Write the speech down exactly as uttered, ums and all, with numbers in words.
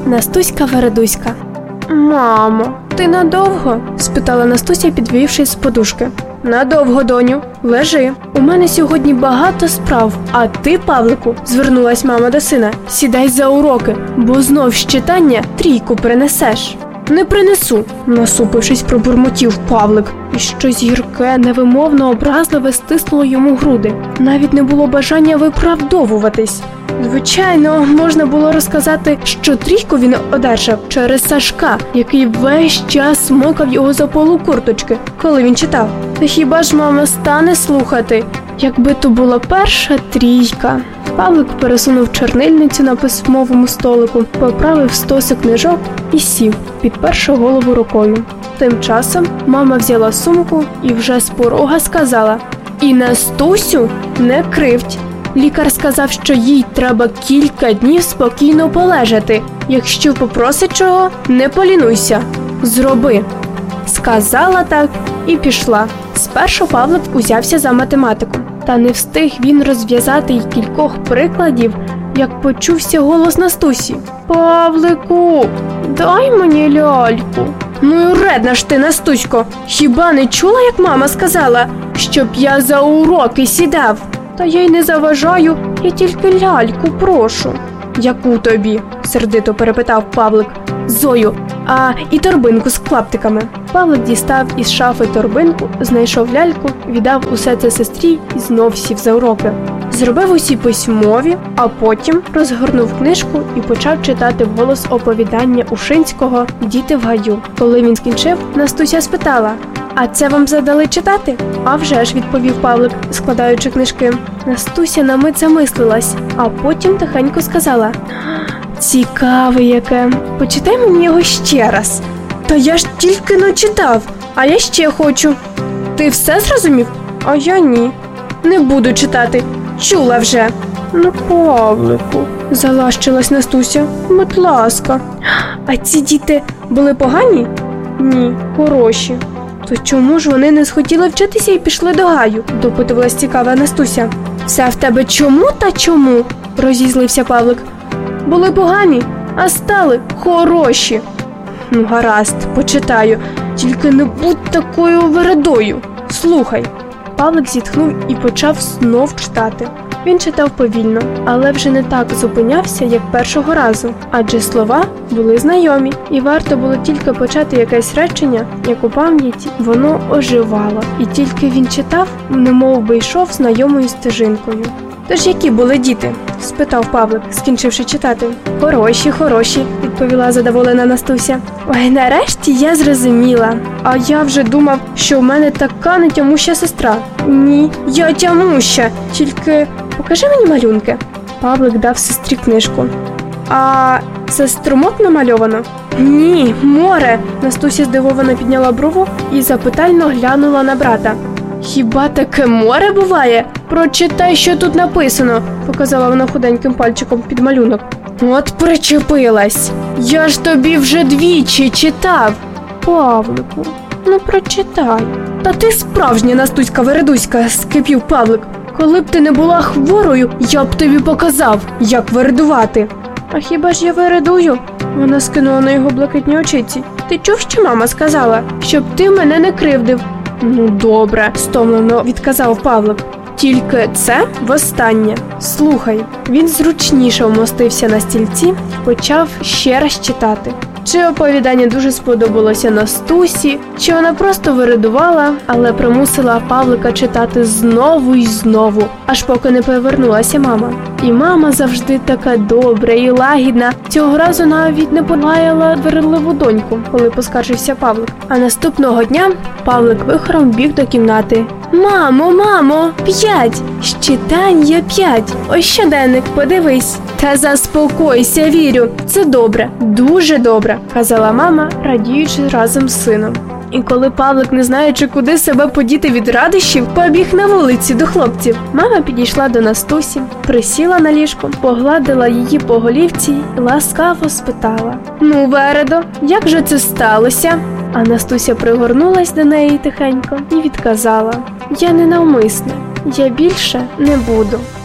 Настуська-Вередуська. «Мамо, ти надовго?» – спитала Настуся, підвівшись з подушки. «Надовго, доню. Лежи. У мене сьогодні багато справ. А ти, Павлику, – звернулась мама до сина, – сідай за уроки, бо знов з читання трійку принесеш». «Не принесу», – насупившись, пробурмотів Павлик. І щось гірке, невимовно образливе стиснуло йому груди. Навіть не було бажання виправдовуватись. Звичайно, можна було розказати, що трійку він одержав через Сашка, який весь час смокав його за полу курточки, коли він читав. Та хіба ж мама стане слухати? Якби то була перша трійка. Павлик пересунув чорнильницю на письмовому столику, поправив стоси книжок і сів, підперши голову рукою. Тим часом мама взяла сумку і вже з порога сказала: «І Настусю не кривдь. Лікар сказав, що їй треба кілька днів спокійно полежати. Якщо попросить чого, не полінуйся. Зроби». Сказала так і пішла. Спершу Павлик узявся за математику. Та не встиг він розв'язати й кількох прикладів, як почувся голос Настусі. «Павлику, дай мені ляльку». «Ну і вредна ж ти, Настусько! Хіба не чула, як мама сказала, щоб я за уроки сідав?» «Та я й не заважаю, я тільки ляльку прошу». «Яку тобі?» – сердито перепитав Павлик. «Зою, а і торбинку з клаптиками». Павлик дістав із шафи торбинку, знайшов ляльку, віддав усе це сестрі і знов сів за уроки. Зробив усі письмові, а потім розгорнув книжку і почав читати вголос оповідання Ушинського «Діти в гаю». Коли він скінчив, Настуся спитала: «А це вам задали читати?» «А вже ж», – відповів Павлик, складаючи книжки. Настуся на мить замислилась, а потім тихенько сказала: «Цікаве яке. Почитай мені його ще раз». «Та я ж тільки начитав, а я ще хочу». «Ти все зрозумів?» «А я ні. Не буду читати. Чула вже». «Ну, Павлику», – залащилась Настуся, – «будь ласка». «А ці діти були погані?» «Ні, хороші». «То чому ж вони не схотіли вчитися і пішли до гаю?» – допитувалась цікава Настуся. «Все в тебе чому та чому?» – розізлився Павлик. «Були погані, а стали хороші». «Ну, гаразд, почитаю, тільки не будь такою вередою. Слухай». Павлик зітхнув і почав знов читати. Він читав повільно, але вже не так зупинявся, як першого разу, адже слова були знайомі, і варто було тільки почати якесь речення, як у пам'яті воно оживало. І тільки він читав, немов би йшов знайомою стежинкою. «Тож які були діти?» – спитав Павлик, скінчивши читати. «Хороші, хороші», – відповіла задоволена Настуся. «Ой, нарешті я зрозуміла. А я вже думав, що в мене така нетямуща сестра». «Ні, я тямуща, тільки покажи мені малюнки». Павлик дав сестрі книжку. «А це струмок намальовано?» «Ні, море». Настуся здивовано підняла брову і запитально глянула на брата. «Хіба таке море буває? Прочитай, що тут написано», – показала вона худеньким пальчиком під малюнок. «От причепилась. Я ж тобі вже двічі читав». «Павлику, ну прочитай». «Та ти справжня Настуська-Вередуська», – скипів Павлик. «Коли б ти не була хворою, я б тобі показав, як вередувати». «А хіба ж я вередую?» Вона скинула на його блакитні очиці. «Ти чув, що мама сказала? Щоб ти мене не кривдив». «Ну, добре», – стомлено відказав Павлик. «Тільки це востаннє. Слухай». Він зручніше вмостився на стільці і почав ще раз читати. Чи оповідання дуже сподобалося Настусі, чи вона просто виридувала, але примусила Павлика читати знову й знову, аж поки не повернулася мама. І мама завжди така добра і лагідна. Цього разу навіть не полаяла вередливу доньку, коли поскаржився Павлик. А наступного дня Павлик вихором біг до кімнати. «Мамо, мамо, п'ять! З читання п'ять! Ось щоденник, подивись!» «Та заспокойся, Вірю, це добре, дуже добре», – казала мама, радіючи разом з сином. І коли Павлик, не знаючи, куди себе подіти від радощів, побіг на вулиці до хлопців, мама підійшла до Настусі, присіла на ліжко, погладила її по голівці і ласкаво спитала: «Ну, Вередо, як же це сталося?» А Настуся пригорнулась до неї тихенько і відказала: «Я ненавмисне, я більше не буду».